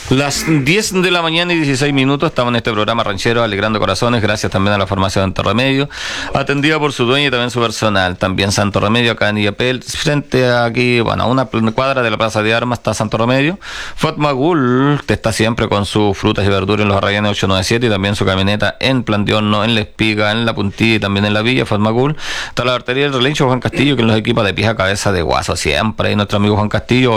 Las 10 de la mañana y 16 minutos estamos en este programa ranchero Alegrando Corazones, gracias también a la farmacia Santo Remedio, atendida por su dueño y también su personal. También Santo Remedio acá en Illapel, frente a aquí, bueno, a una cuadra de la Plaza de Armas está Santo Remedio. Fatmagul te está siempre con sus frutas y verduras en los Arrayanes 897 y también su camioneta en Plan de Horno, en La Espiga, en La Puntilla y también en La Villa. Fatmagul está la arteria del relincho Juan Castillo, que nos equipa de pies a cabeza de guaso siempre. Ahí nuestro amigo Juan Castillo,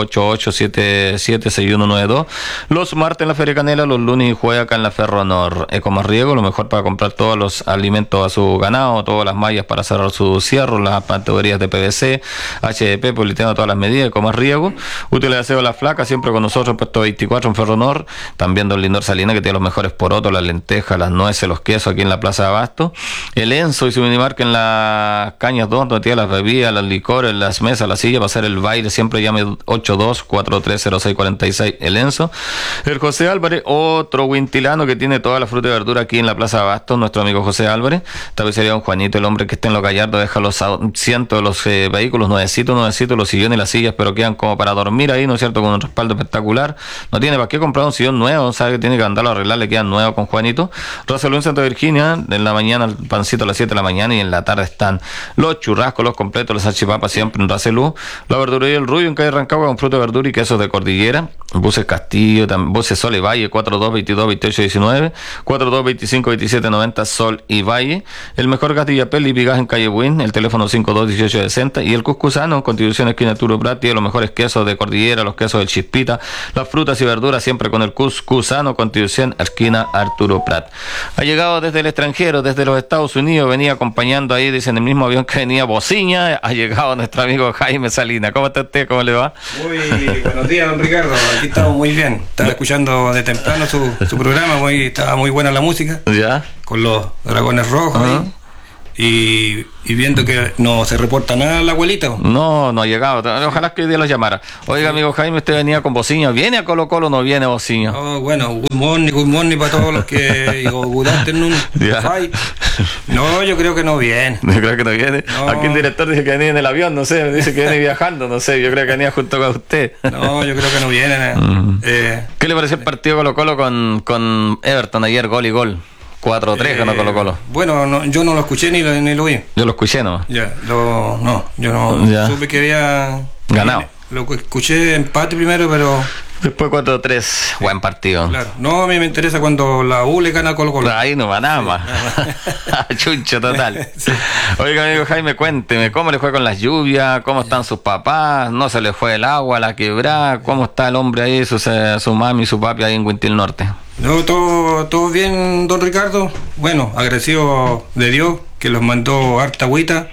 88776192. Los martes en la Feria Canela, los lunes y jueves acá en la Ferro Honor. Ecomás Riego, lo mejor para comprar todos los alimentos a su ganado, todas las mallas para cerrar su cierre, las tuberías de PVC, HDP, politeno, todas las medidas. Ecomás Riego, útil de aseo La Flaca, siempre con nosotros, puesto 24 en Ferro Honor. También Don Lindor Salina, que tiene los mejores porotos, las lentejas, las nueces, los quesos aquí en la Plaza de Abasto. El Enzo y su minimarca en las Cañas 2, donde tiene las bebidas, los licores, las mesas, las sillas, para hacer el baile. Siempre llame 82430646, el Enzo. El José Álvarez, otro huintilano que tiene toda la fruta y verdura aquí en la Plaza de Abasto, nuestro amigo José Álvarez. Tapicería Don Juanito, el hombre que está en Los Gallardos, deja los cientos de los vehículos nuevecitos, los sillones y las sillas, pero quedan como para dormir ahí, ¿no es cierto?, con un respaldo espectacular. No tiene para qué comprar un sillón nuevo, sabe que tiene que andarlo a arreglar, le quedan nuevos con Juanito. Rosalú en Santa Virginia, en la mañana el pancito a las 7 de la mañana y en la tarde están los churrascos, los completos, los salchipapas siempre en Rosalú. La verdurería El Rubio en calle Rancagua con fruta, verdura y quesos de cordillera. Buses Castillo, Buses Sol y Valle, 42222819, 42252790, Sol y Valle. El mejor gas de Illapel y Pigas en calle Buin, el teléfono 521860. Y el Cuscusano, Constitución esquina Arturo Prat, tiene los mejores quesos de cordillera, los quesos del Chispita, las frutas y verduras siempre con el Cuscusano, Constitución esquina Arturo Prat. Ha llegado desde el extranjero, desde los Estados Unidos, venía acompañando ahí, dicen, el mismo avión que venía Bociña. Ha llegado nuestro amigo Jaime Salina. ¿Cómo está usted? ¿Cómo le va? Muy buenos días, don Ricardo. Aquí estamos muy bien. Estaba escuchando de temprano su programa, estaba muy buena la música. ¿Ya? Con los dragones rojos. Uh-huh. Y viendo que no se reporta nada la abuelita. No ha llegado. Ojalá que hoy día los llamara. Oiga, amigo Jaime, usted venía con Bociña. ¿Viene a Colo Colo o no viene Bociña? Oh, bueno, good morning para todos los que digo, good afternoon. No, yo creo que no viene. Yo creo que no viene. No. Aquí el director dice que venía en el avión, no sé, dice que viene viajando, no sé, yo creo que venía junto con usted. No, yo creo que no viene. ¿Qué le pareció el partido Colo Colo con Everton ayer, gol y gol? 4-3 ganó Colo Colo. Bueno, no, yo no lo escuché ni lo vi. Yo lo escuché, ¿no? Yo no supe que había ganado. Lo escuché empate primero, pero después 4-3, buen partido. Claro. No, a mí me interesa cuando la U le gana a Colo Colo. Ahí no va nada más. Chuncho total. Sí. Oiga, amigo Jaime, cuénteme, ¿cómo le fue con las lluvias? ¿Cómo están sus papás? ¿No se le fue el agua, la quebrada? ¿Cómo está el hombre ahí, su mami y su papi ahí en Huintil Norte? No, todo bien, don Ricardo. Bueno, agradecido de Dios que los mandó harta agüita,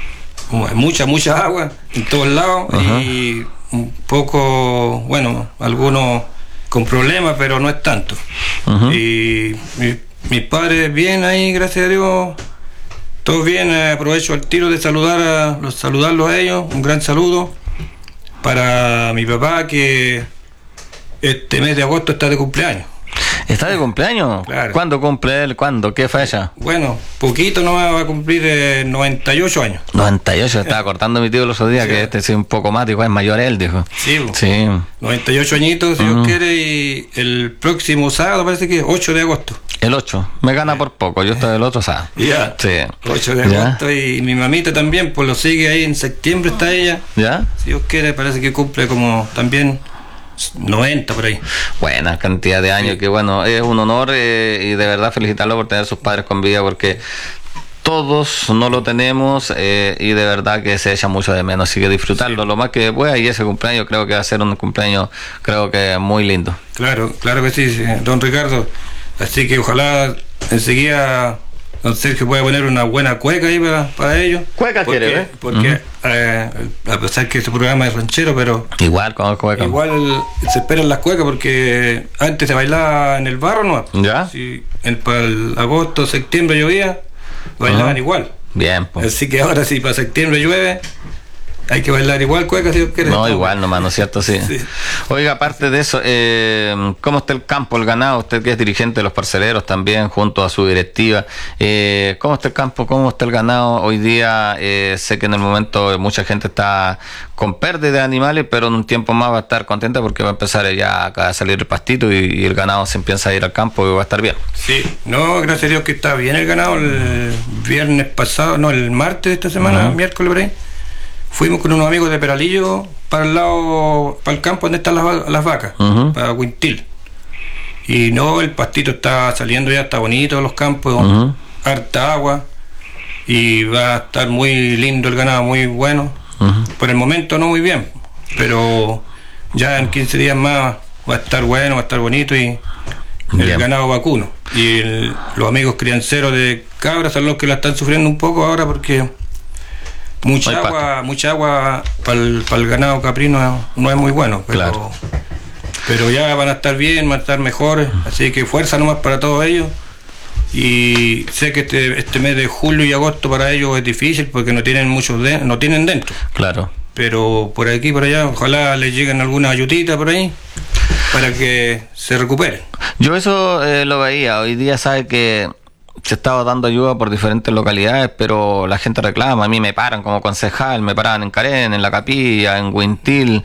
mucha agua en todos lados. Uh-huh. Y un poco, bueno, algunos con problemas, pero no es tanto. Uh-huh. Y mis padres bien ahí, gracias a Dios, todos bien. Aprovecho el tiro de saludarlos a ellos, un gran saludo para mi papá, que este mes de agosto está de cumpleaños. ¿Está de cumpleaños? Claro. ¿Cuándo cumple él? ¿Cuándo? ¿Qué fecha? Bueno, poquito no va a cumplir 98 años. 98, estaba cortando mi tío el otro día, sí. Que es un poco más, dijo, es mayor él, dijo. Sí. 98 añitos, si Dios quiere, y el próximo sábado parece que es 8 de agosto. El 8, me gana por poco, yo estoy el otro sábado. Ya, sí. 8 de agosto, y mi mamita también, pues lo sigue ahí, en septiembre está ella. ¿Ya? Si Dios quiere, parece que cumple como también 90 por ahí. Buena cantidad de años, sí. Que bueno, es un honor y de verdad felicitarlo por tener sus padres con vida, porque todos no lo tenemos y de verdad que se echa mucho de menos, así que disfrutarlo, sí. Lo más que pueda, y ese cumpleaños creo que va a ser un cumpleaños, creo que muy lindo. Claro que sí, don Ricardo, así que ojalá enseguida don Sergio puede poner una buena cueca ahí para ellos. ¿Cueca quiere, eh? Porque a pesar que este programa es ranchero, pero igual con cueca. Igual se esperan las cuecas, porque antes se bailaba en el barro, ¿no? ¿Ya? Si para el agosto, septiembre llovía, bailaban igual. Bien, pues. Así que ahora si para septiembre llueve, hay que bailar igual cueca si quieres. No, igual nomás, ¿no es cierto? Sí. Sí. Oiga, aparte de eso, ¿cómo está el campo, el ganado? Usted que es dirigente de los parceleros también, junto a su directiva. ¿Cómo está el campo? ¿Cómo está el ganado? Hoy día sé que en el momento mucha gente está con pérdida de animales, pero en un tiempo más va a estar contenta porque va a empezar ya a salir el pastito y el ganado se empieza a ir al campo y va a estar bien. Sí, no, gracias a Dios que está bien el ganado. El viernes pasado, no, el martes de esta semana, miércoles por ahí, fuimos con unos amigos de Peralillo para el lado, para el campo donde están las vacas, para Quintil. Y no, el pastito está saliendo ya, está bonito los campos, harta agua, y va a estar muy lindo el ganado, muy bueno. Por el momento no muy bien, pero ya en 15 días más va a estar bueno, va a estar bonito y el ganado vacuno. Y los amigos crianceros de cabras son los que la están sufriendo un poco ahora porque mucha agua para el ganado caprino no es muy bueno, pero ya van a estar bien, van a estar mejores, así que fuerza nomás para todos ellos. Y sé que este mes de julio y agosto para ellos es difícil porque no tienen no tienen dentro. Claro. Pero por aquí, por allá, ojalá les lleguen alguna ayudita por ahí para que se recuperen. Yo eso lo veía. Hoy día sabe que se estaba dando ayuda por diferentes localidades, pero la gente reclama. A mí me paran como concejal, me paraban en Carén, en La Capilla, en Huintil,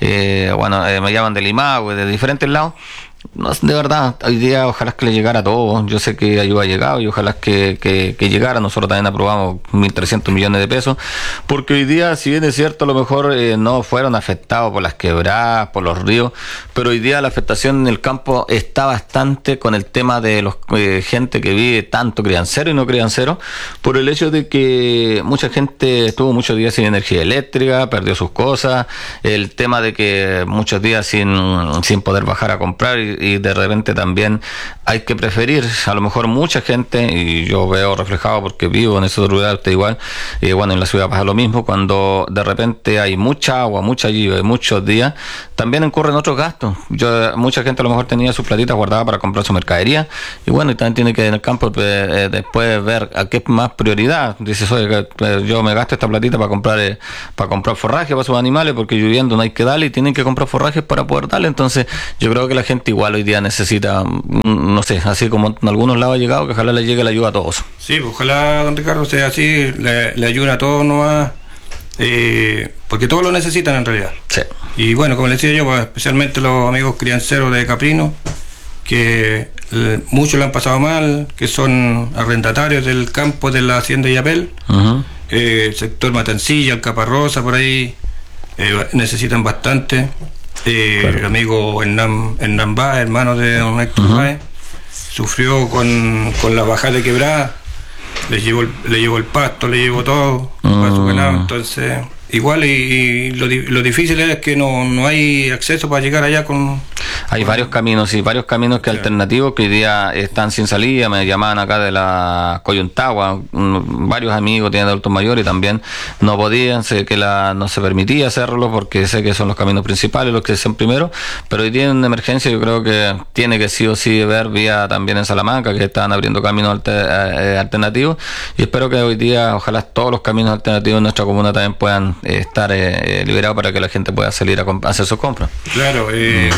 me llaman de Limagüe, de diferentes lados. No, de verdad, hoy día ojalá que le llegara a todos. Yo sé que ayuda ha llegado y ojalá que llegara. Nosotros también aprobamos 1.300 millones de pesos, porque hoy día, si bien es cierto, a lo mejor no fueron afectados por las quebradas, por los ríos, pero hoy día la afectación en el campo está bastante con el tema de los gente que vive tanto criancero y no criancero, por el hecho de que mucha gente estuvo muchos días sin energía eléctrica, perdió sus cosas, el tema de que muchos días sin poder bajar a comprar y de repente también hay que preferir, a lo mejor mucha gente, y yo veo reflejado porque vivo en esa rural, usted igual, en la ciudad pasa lo mismo, cuando de repente hay mucha agua, mucha lluvia, muchos días, también incurren otros gastos. Mucha gente a lo mejor tenía sus platitas guardadas para comprar su mercadería, y también tiene que en el campo después ver a qué es más prioridad. Dices, oye, yo me gasto esta platita para comprar forraje para sus animales, porque lloviendo no hay que darle y tienen que comprar forrajes para poder darle. Entonces yo creo que la gente igual hoy día necesita, no sé, así como en algunos lados ha llegado, que ojalá le llegue la ayuda a todos. Sí, pues ojalá, don Ricardo, sea así, le ayuda a todos nomás, porque todos lo necesitan en realidad. Sí. Y como le decía yo, pues, especialmente los amigos crianceros de Caprino, que muchos lo han pasado mal, que son arrendatarios del campo de la hacienda Yapel, el sector Matancilla, el Caparrosa, por ahí, necesitan bastante. El amigo Hernán Báez, hermano de don Héctor Báez, sufrió con la bajada de quebrada, le llevó el pasto, le llevó todo para su ganado. Entonces igual y lo difícil es que no hay acceso para llegar allá con... Hay varios caminos que alternativos que hoy día están sin salida. Me llamaban acá de la Coyuntagua, varios amigos tienen adultos mayores y también no podían, sé que no se permitía hacerlo porque sé que son los caminos principales los que son primero, pero hoy día en emergencia yo creo que tiene que sí o sí ver vía también en Salamanca, que están abriendo caminos alternativos, y espero que hoy día ojalá todos los caminos alternativos en nuestra comuna también puedan estar liberados para que la gente pueda salir a hacer sus compras. Claro,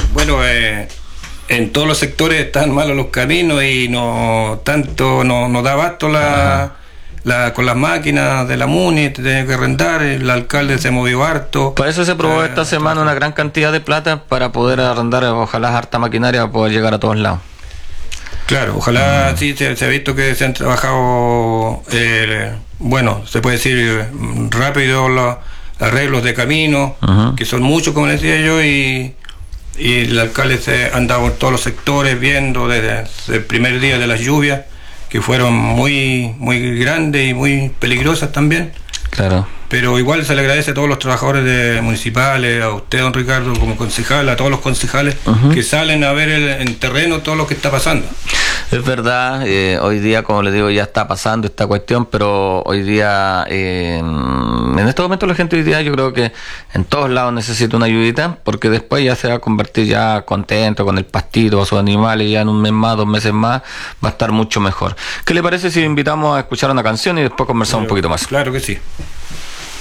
en todos los sectores están malos los caminos y no da abasto con las máquinas de la MUNI, tiene que arrendar, el alcalde se movió harto. Por eso se aprobó esta semana una gran cantidad de plata para poder arrendar, ojalá harta maquinaria para poder llegar a todos lados. Claro, ojalá sí se ha visto que se han trabajado, se puede decir rápido los arreglos de camino, que son muchos, como decía yo, y el alcalde se ha andado por todos los sectores viendo desde el primer día de las lluvias, que fueron muy, muy grandes y muy peligrosas también. Claro. Pero igual se le agradece a todos los trabajadores municipales, a usted, don Ricardo, como concejal, a todos los concejales que salen a ver en terreno todo lo que está pasando. Es verdad, hoy día, como les digo, ya está pasando esta cuestión, pero hoy día, en este momento la gente hoy día yo creo que en todos lados necesita una ayudita, porque después ya se va a convertir ya contento con el pastito, a sus animales, ya en un mes más, 2 meses más, va a estar mucho mejor. ¿Qué le parece si invitamos a escuchar una canción y después conversamos un poquito más? Claro que sí.